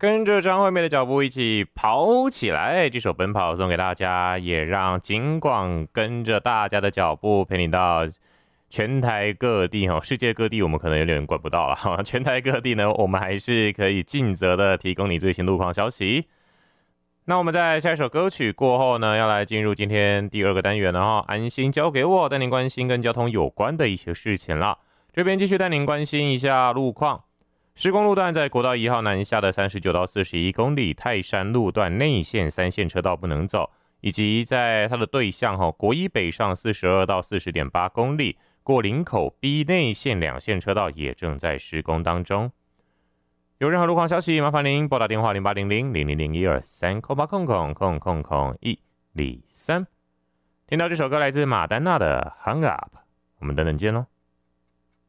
跟着张惠妹的脚步一起跑起来，这首奔跑送给大家，也让警广跟着大家的脚步陪你到全台各地，世界各地我们可能有点管不到了，全台各地呢，我们还是可以尽责的提供你最新路况消息。那我们在下一首歌曲过后呢，要来进入今天第二个单元了，安心交给我，带您关心跟交通有关的一些事情了。这边继续带您关心一下路况。施工路段在国道1号南下的39到41公里，泰山路段内线3线车道不能走，以及在它的对向国一北上42到40.8公里，过林口 B 内线2线车道也正在施工当中。有任何路况消息，麻烦您拨打电话0800-000123-0800-000123。听到这首歌来自马丹娜的 Hung Up， 我们等等见咯。